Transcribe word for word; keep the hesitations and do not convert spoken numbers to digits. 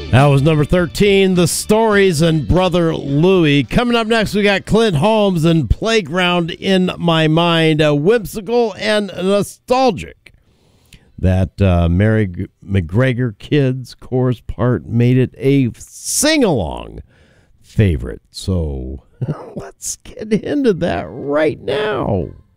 That was number thirteen, The Stories and Brother Louie. Coming up next, we got Clint Holmes and Playground in My Mind, uh, whimsical and nostalgic. That uh, Mary McGregor Kids chorus part made it a sing-along favorite. So let's get into that right now.